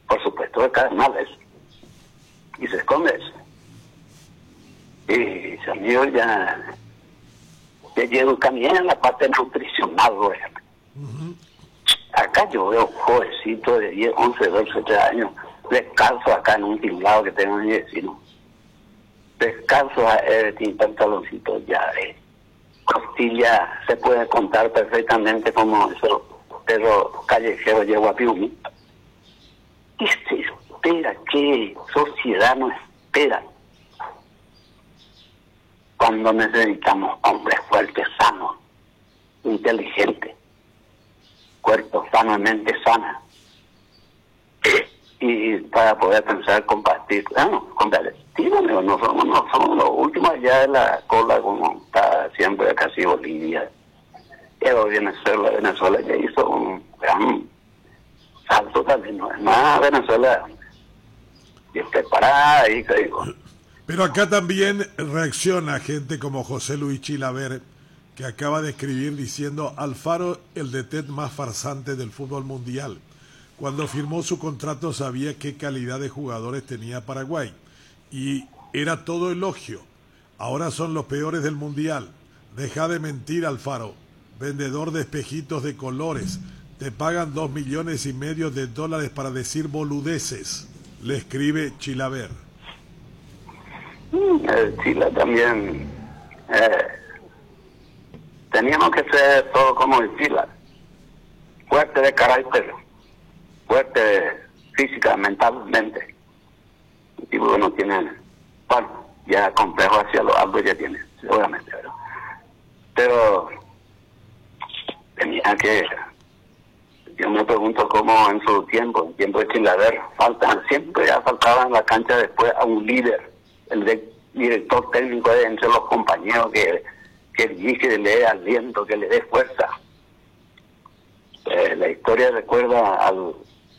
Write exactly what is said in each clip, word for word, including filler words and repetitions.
por supuesto que cae mal eso. Y se esconde eso. Y ese amigo ya, ya llegó también en la parte nutricional, por ejemplo. Uh-huh. Acá yo veo jovencito de diez, once, doce años, descalzo acá en un tinglado que tengo en mi vecino. Descalzo eh, sin pantaloncitos ya, eh. Costilla, se puede contar perfectamente como esos perros callejeros de Guapiumi. ¿Qué se espera? ¿Qué sociedad nos espera? Cuando necesitamos hombres fuertes, sanos, inteligentes, cuerpo sanamente sana, y para poder pensar compartir, bueno, compartir, no, no somos, no somos los últimos allá de la cola como está siempre casi Bolivia, pero Venezuela, Venezuela ya hizo un gran salto también, no es más Venezuela bien preparada y que digo. Pero acá también reacciona gente como José Luis Chilaver, que acaba de escribir diciendo: Alfaro, el D T más farsante del fútbol mundial. Cuando firmó su contrato sabía qué calidad de jugadores tenía Paraguay y era todo elogio. Ahora son los peores del mundial. Deja de mentir, Alfaro. Vendedor de espejitos de colores. Te pagan dos millones y medio de dólares para decir boludeces. Le escribe Chilaver. El Chile también eh, teníamos que ser todo como el Chile, fuerte de carácter, fuerte física, mentalmente. El tipo que no tiene, bueno, ya complejo hacia los altos ya tiene, seguramente, pero, pero tenía que, yo me pregunto cómo en su tiempo, en tiempo de Chilaver, faltan, siempre ya faltaba en la cancha después a un líder, el de, director técnico de entre los compañeros que, que dirige, que le dé aliento, que le dé fuerza. Eh, la historia recuerda al,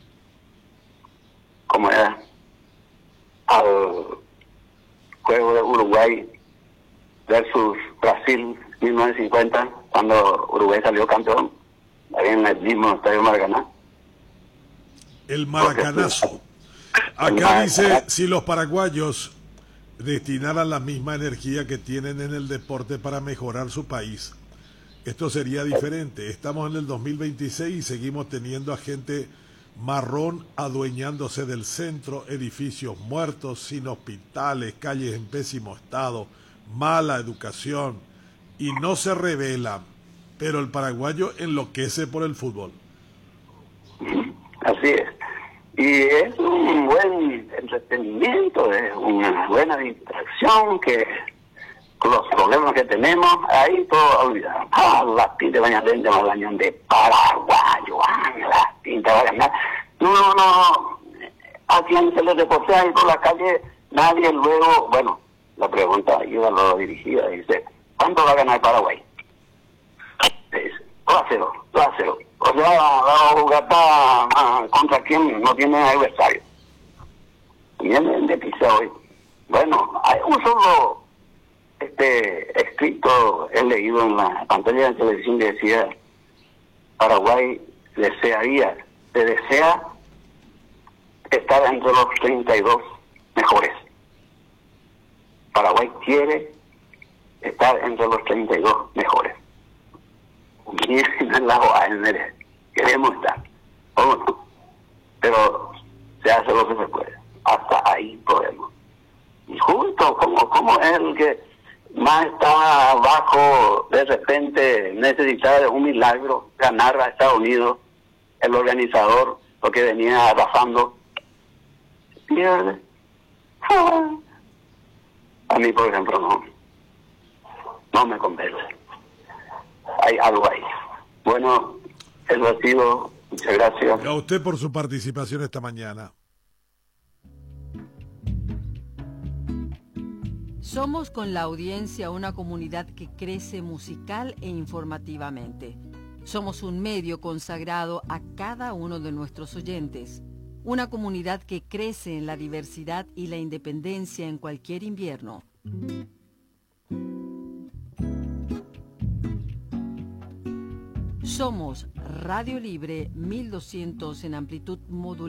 ¿cómo era? Al juego de Uruguay versus Brasil mil novecientos cincuenta, cuando Uruguay salió campeón, ahí en el mismo estadio Maracaná. El Maracanazo. Acá dice, si los paraguayos destinaran la misma energía que tienen en el deporte para mejorar su país, esto sería diferente. Estamos en el dos mil veintiséis y seguimos teniendo a gente marrón adueñándose del centro, edificios muertos, sin hospitales, calles en pésimo estado, mala educación, y no se rebelan, pero el paraguayo enloquece por el fútbol. Así es. Y es un buen entretenimiento, es una buena distracción que con los problemas que tenemos, ahí todo olvidado. Ah, las pintas van a tener de Malañón de paraguayo, ah, las pintas van a ganar. No, no, no, a quien se le reportea ahí por la calle, nadie luego, bueno, la pregunta iba a lo dirigida, dice, ¿cuánto va a ganar Paraguay? Dice, dos a cero, dos a cero. O sea, va a jugar para, contra quien no tiene adversario. Viene de pisa hoy. Bueno, hay un solo este escrito, he leído en la pantalla de televisión que decía, Paraguay desearía, se desea estar entre los treinta y dos mejores. Paraguay quiere estar entre los treinta y dos mejores. Miren al lado A N R, queremos estar, ¿cómo no? Pero se hace lo que se puede, hasta ahí podemos. Y justo, como, como es el que más está abajo, de repente necesitaba de un milagro ganar a Estados Unidos, el organizador, lo que venía arrasando, pierde. A mí, por ejemplo, no, no me convence. Hay algo ahí. Bueno, eso ha sido. Muchas gracias. A usted por su participación esta mañana. Somos con la audiencia una comunidad que crece musical e informativamente. Somos un medio consagrado a cada uno de nuestros oyentes. Una comunidad que crece en la diversidad y la independencia en cualquier invierno. Somos Radio Libre mil doscientos en amplitud modular.